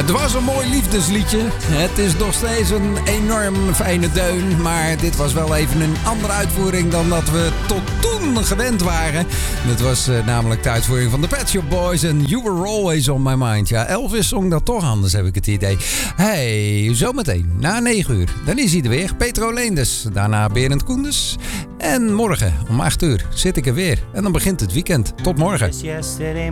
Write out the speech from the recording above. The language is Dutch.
Het was een mooi liefdesliedje. Het is nog steeds een enorm fijne deun. Maar dit was wel even een andere uitvoering dan dat we tot toen gewend waren. Dat was namelijk de uitvoering van de Pet Shop Boys en You Were Always On My Mind. Ja, Elvis zong dat toch anders, heb ik het idee. Hey, zometeen na 9 uur. Dan is hij er weer. Petro Leendes. Daarna Berend Koenders. En morgen om 8 uur zit ik er weer. En dan begint het weekend. Tot morgen.